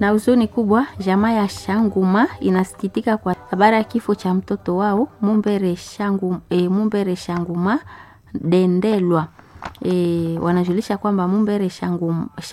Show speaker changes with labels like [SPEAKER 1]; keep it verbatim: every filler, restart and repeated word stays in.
[SPEAKER 1] Na huzuni kubwa, jamaa ya Shanguma inasikitika kwa habari ya kifo cha mtoto wao Mumbere Shangu, e, Mumbere Shanguma Dendelwa. E, wanajulisha kwamba Mumbere Shanguma